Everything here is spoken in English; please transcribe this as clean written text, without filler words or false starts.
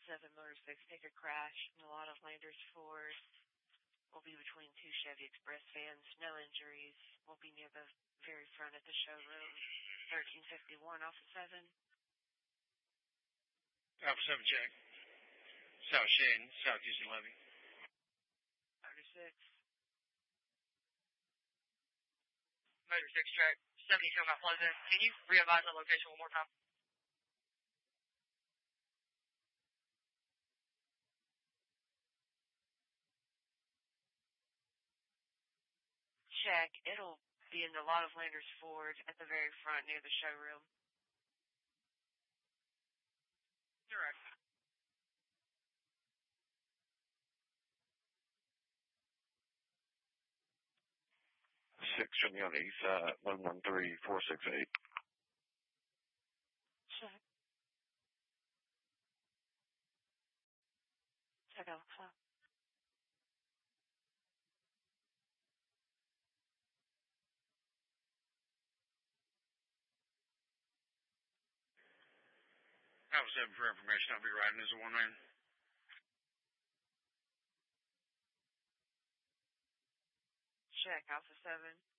7 Motor 6, take a crash in a lot of Landers Ford. Will be between two Chevy Express vans. No injuries. Will be near the very front at the showroom. 1351 Alpha 7. Alpha 7 check. South Shane, South Houston Levy. Motor 6. Motor 6 track, 72 Mount Pleasant. Can you re-advise that location one more time? Check. It'll be in the lot of Landers Ford at the very front near the showroom. Direct. 6 from the on the east side, 113468. Check. Check Alpha. Alpha 7 for information. I'll be riding as a one-man. Check Alpha 7.